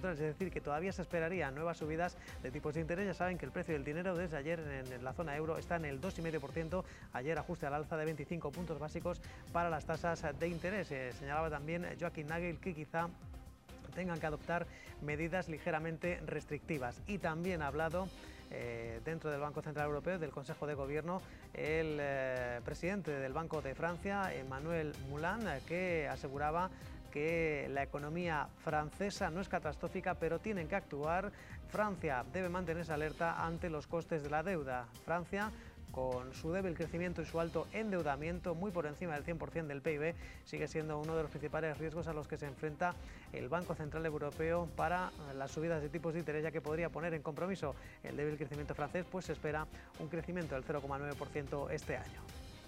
neutral, es decir, que todavía se esperaría nuevas subidas de tipos de interés. Ya saben que el precio del dinero desde ayer en la zona euro está en el 2,5%, ayer ajuste al alza de 25 puntos básicos para las tasas de interés. Señalaba también Joachim Nagel que quizá tengan que adoptar medidas ligeramente restrictivas, y también ha hablado dentro del Banco Central Europeo, del Consejo de Gobierno, el presidente del Banco de Francia, Emmanuel Moulin, que aseguraba que la economía francesa no es catastrófica, pero tienen que actuar. Francia debe mantenerse alerta ante los costes de la deuda. Francia, con su débil crecimiento y su alto endeudamiento, muy por encima del 100% del PIB, sigue siendo uno de los principales riesgos a los que se enfrenta el Banco Central Europeo para las subidas de tipos de interés, ya que podría poner en compromiso el débil crecimiento francés, pues se espera un crecimiento del 0,9% este año.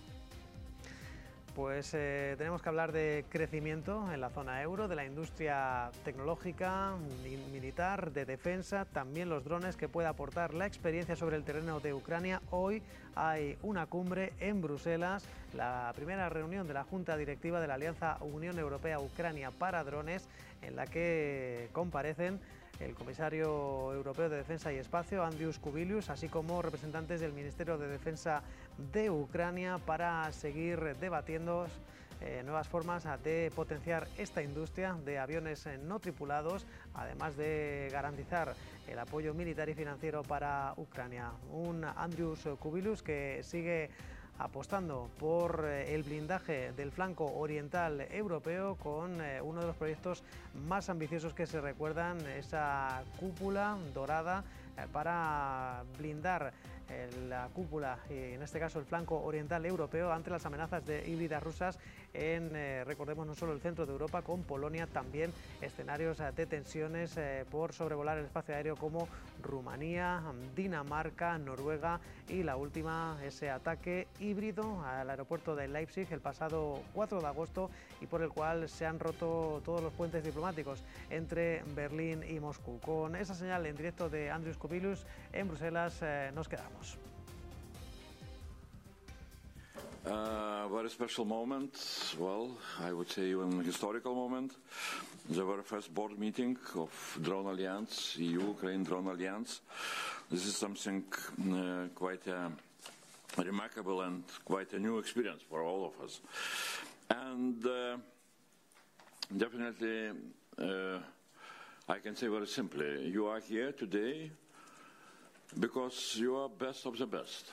Pues tenemos que hablar de crecimiento en la zona euro, de la industria tecnológica, militar, de defensa, también los drones que puede aportar la experiencia sobre el terreno de Ucrania. Hoy hay una cumbre en Bruselas, la primera reunión de la Junta Directiva de la Alianza Unión Europea-Ucrania para drones, en la que comparecen el comisario europeo de Defensa y Espacio, Andrius Kubilius, así como representantes del Ministerio de Defensa de Ucrania, para seguir debatiendo nuevas formas de potenciar esta industria de aviones no tripulados, además de garantizar el apoyo militar y financiero para Ucrania. Un Andrius Kubilius que sigue apostando por el blindaje del flanco oriental europeo, con uno de los proyectos más ambiciosos que se recuerdan, esa cúpula dorada para blindar la cúpula y en este caso el flanco oriental europeo ante las amenazas de híbridas rusas en, recordemos, no solo el centro de Europa, con Polonia, también escenarios de tensiones por sobrevolar el espacio aéreo como Rumanía, Dinamarca, Noruega, y la última, ese ataque híbrido al aeropuerto de Leipzig el pasado 4 de agosto y por el cual se han roto todos los puentes diplomáticos entre Berlín y Moscú. Con esa señal en directo de Andrius Kubilius en Bruselas nos quedamos. Very special moment, well, I would say even a historical moment. The very first board meeting of Drone Alliance, EU-Ukraine Drone Alliance. This is something quite remarkable and quite a new experience for all of us. And definitely, I can say very simply, you are here today because you are best of the best.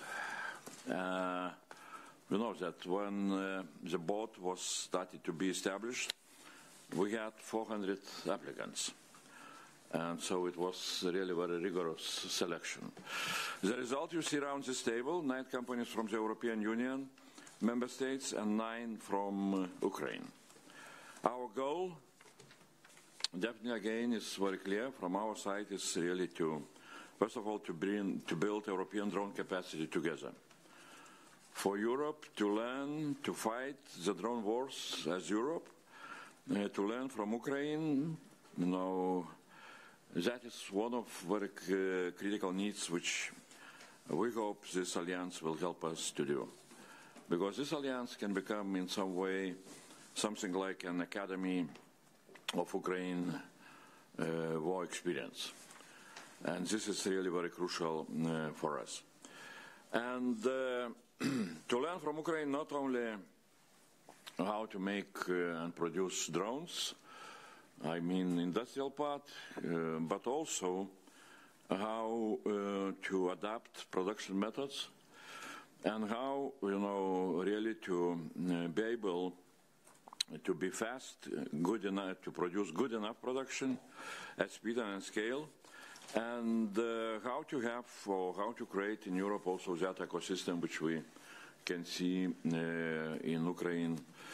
You know that when the board was started to be established, we had 400 applicants. And so it was really very rigorous selection. The result you see around this table, 9 companies from the European Union, member states, and 9 from Ukraine. Our goal, definitely again, is very clear from our side, is really to, first of all, to build European drone capacity together. For Europe to learn to fight the drone wars as Europe, to learn from Ukraine, you know, that is one of very critical needs which we hope this alliance will help us to do. Because this alliance can become in some way something like an academy of Ukraine war experience. And this is really very crucial for us. And to learn from Ukraine not only how to make and produce drones, I mean industrial part, but also how to adapt production methods and how, you know, really to be able to be fast, good enough, to produce good enough production at speed and at scale, and how to have or how to create in Europe also that ecosystem which we can see in Ukraine,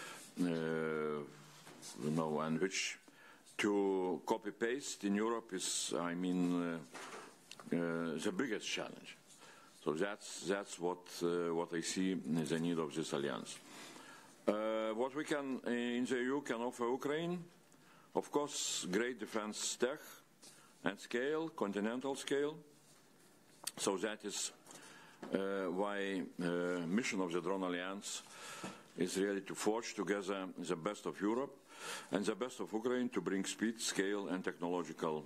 you know, and which to copy-paste in Europe is, I mean, the biggest challenge. So that's what I see is the need of this alliance. What we can in the EU can offer Ukraine, of course, great defense tech and scale, continental scale. So that is why mission of the Drone Alliance is really to forge together the best of Europe and the best of Ukraine to bring speed, scale, and technological